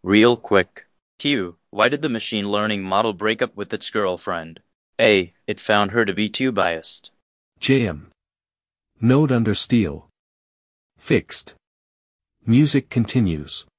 Real quick. Q. Why did the machine learning model break up with its girlfriend? A. It found her to be too biased. JM. Node under Steele. Fixed. Music continues.